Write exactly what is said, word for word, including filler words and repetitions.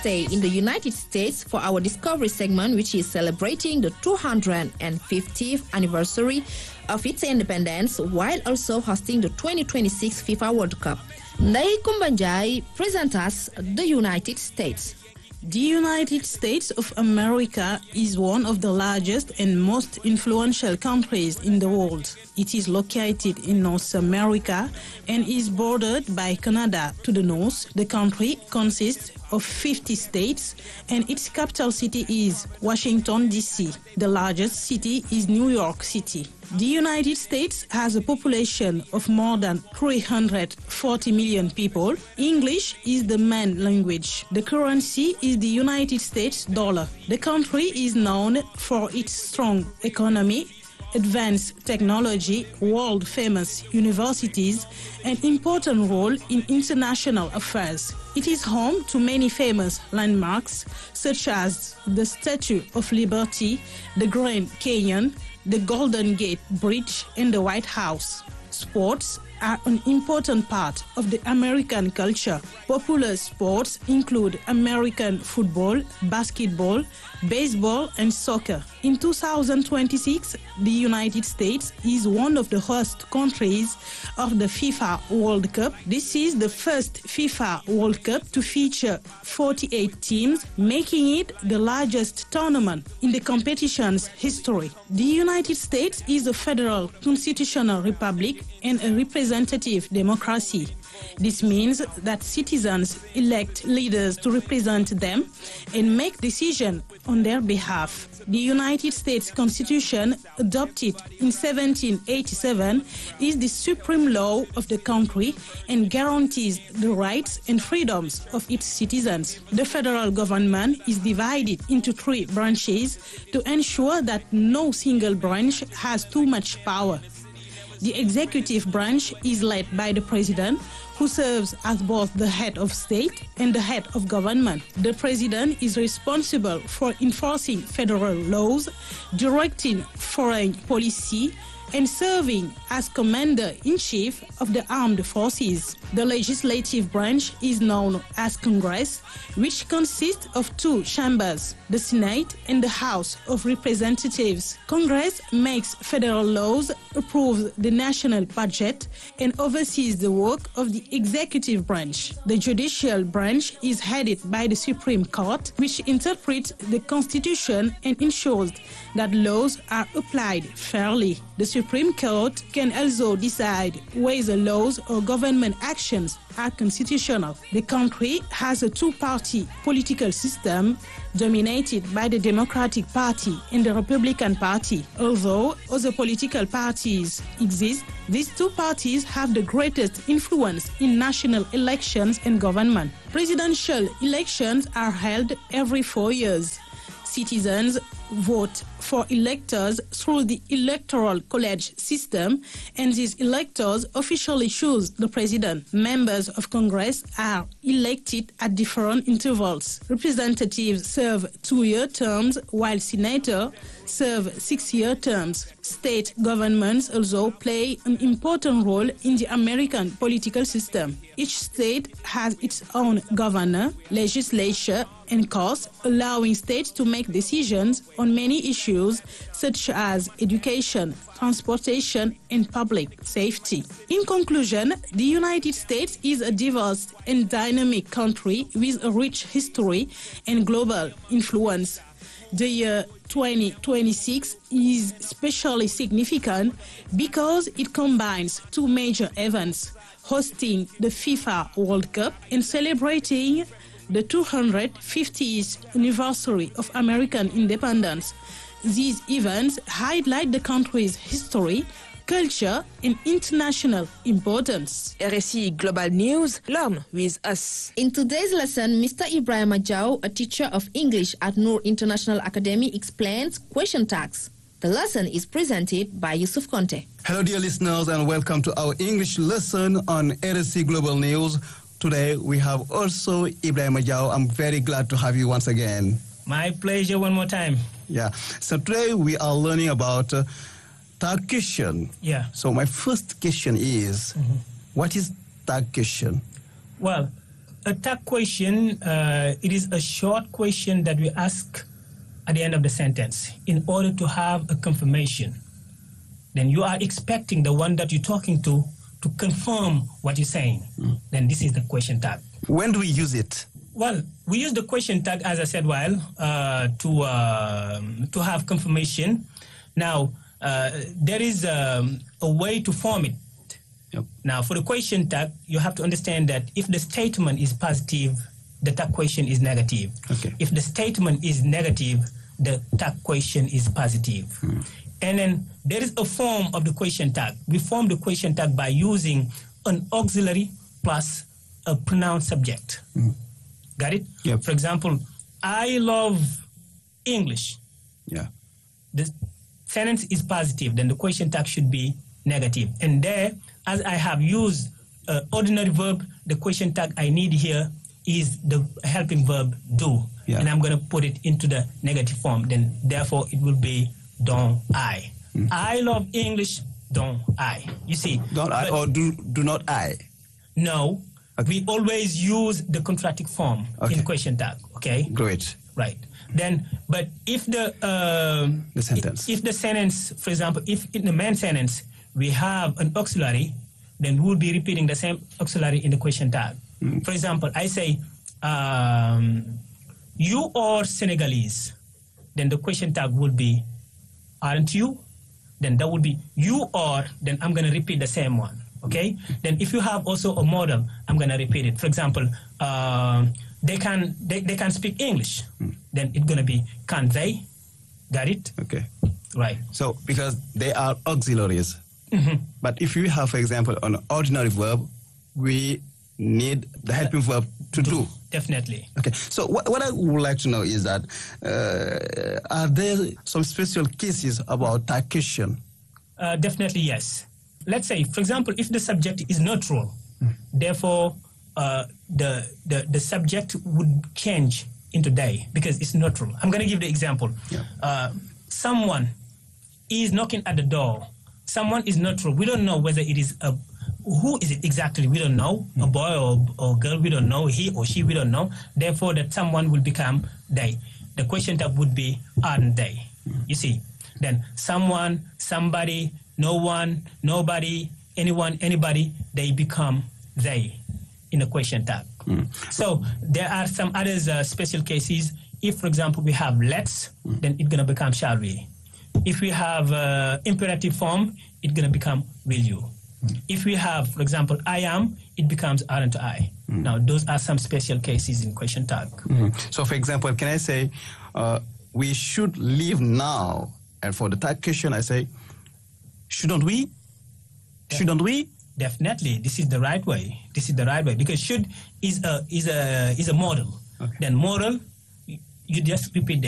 stay in the United States for our Discovery segment, which is celebrating the two hundred fiftieth anniversary of its independence while also hosting the twenty twenty-six FIFA World Cup. Ndai Kumbanjai presents us the United States. The United States of America is one of the largest and most influential countries in the world. It is located in North America and is bordered by Canada to the north. The country consists of fifty states and its capital city is Washington, D C. The largest city is New York City. The United States has a population of more than three hundred forty million people. English is the main language. The currency is the United States dollar. The country is known for its strong economy, advanced technology, world-famous universities, and important role in international affairs. It is home to many famous landmarks such as the Statue of Liberty, the Grand Canyon, the Golden Gate Bridge, and the White House. Sports are an important part of the American culture. Popular sports include American football, basketball, baseball, and soccer. In two thousand twenty-six, the United States is one of the host countries of the FIFA World Cup. This is the first FIFA World Cup to feature forty-eight teams, making it the largest tournament in the competition's history. The United States is a federal constitutional republic and a representative democracy. This means that citizens elect leaders to represent them and make decisions on their behalf. The United States Constitution, adopted in seventeen eighty-seven, is the supreme law of the country and guarantees the rights and freedoms of its citizens. The federal government is divided into three branches to ensure that no single branch has too much power. The executive branch is led by the president, who serves as both the head of state and the head of government. The president is responsible for enforcing federal laws, directing foreign policy, and serving as commander-in-chief of the armed forces. The legislative branch is known as Congress, which consists of two chambers, the Senate and the House of Representatives. Congress makes federal laws, approves the national budget, and oversees the work of the executive branch. The judicial branch is headed by the Supreme Court, which interprets the Constitution and ensures that laws are applied fairly. The Supreme Court can also decide whether laws or government actions are constitutional. The country has a two-party political system dominated by the Democratic Party and the Republican Party. Although other political parties exist, these two parties have the greatest influence in national elections and government. Presidential elections are held every four years. Citizens vote for electors through the Electoral College system, and these electors officially choose the president. Members of Congress are elected at different intervals. Representatives serve two-year terms, while senators serve six-year terms. State governments also play an important role in the American political system. Each state has its own governor, legislature, and courts, allowing states to make decisions on many issues such as education, transportation, and public safety. In conclusion, the United States is a diverse and dynamic country with a rich history and global influence. The year twenty twenty-six is especially significant because it combines two major events, hosting the FIFA World Cup and celebrating the two hundred fiftieth anniversary of American independence. These events highlight the country's history, culture, and international importance. R S I Global News, learn with us. In today's lesson, Mister Ibrahim Ajao, a teacher of English at Noor International Academy, explains question tags. The lesson is presented by Yusuf Conte. Hello, dear listeners, and welcome to our English lesson on R S I Global News. Today, we have also Ibrahim Ajao. I'm very glad to have you once again. My pleasure one more time. Yeah. So today, we are learning about uh, tag question. Yeah. So my first question is, mm-hmm. what is tag question? Well, a tag question, uh, it is a short question that we ask at the end of the sentence in order to have a confirmation. Then you are expecting the one that you're talking to to confirm what you're saying. Mm. Then this is the question tag. When do we use it? Well, we use the question tag, as I said, while uh, to uh, to have confirmation. Now, uh, there is um, a way to form it. Yep. Now, for the question tag, you have to understand that if the statement is positive, the tag question is negative. Okay. If the statement is negative, the tag question is positive. Mm. And then there is a form of the question tag. We form the question tag by using an auxiliary plus a pronoun subject. Mm. Got it? Yep. For example, I love English. Yeah. The sentence is positive, then the question tag should be negative. And there, as I have used uh, ordinary verb, the question tag I need here is the helping verb do. Yeah. And I'm going to put it into the negative form. Then, therefore, it will be don't I. Mm. I love English, don't I. You see? Don't I or do, do not I? No. Okay. We always use the contractic form okay. in question tag. Okay? Great. Right. Then, but if the um, the sentence, if, if the sentence, for example, if in the main sentence we have an auxiliary, then we'll be repeating the same auxiliary in the question tag. Mm. For example, I say, um, "You are Senegalese." Then the question tag would be, "Aren't you?" Then that would be, "You are." Then I'm going to repeat the same one. Okay. Then if you have also a model, I'm going to repeat it. For example, uh, they can they, they can speak English. Mm. Then it's going to be, "Can they?" Got it? Okay. Right. So because they are auxiliaries. Mm-hmm. But if we have, for example, an ordinary verb, we need the helping verb to do. do. Definitely. Okay. So what, what I would like to know is that uh, are there some special cases about tag question? Uh, definitely yes. Let's say, for example, if the subject is neutral, mm. therefore uh, the, the the subject would change into they because it's neutral. I'm going to give the example. Yeah. Uh, someone is knocking at the door. Someone is neutral. We don't know whether it is a who is it exactly. We don't know. Mm. A boy or, or girl. We don't know. He or she. We don't know. Therefore, that someone will become they. The question tag would be aren't they? Mm. You see. Then someone, somebody, no one, nobody, anyone, anybody, they become they in the question tag. Mm. So there are some other uh, special cases. If, for example, we have let's, mm. then it's going to become shall we. If we have uh, imperative form, it's going to become will you. Mm. If we have, for example, I am, it becomes aren't I. Mm. Now, those are some special cases in question tag. Mm-hmm. So, for example, can I say, uh, we should leave now? And for the tag question, I say, shouldn't we? Def- shouldn't we? Definitely, this is the right way. This is the right way because should is a is a is a model. Okay. Then model, you just repeat them.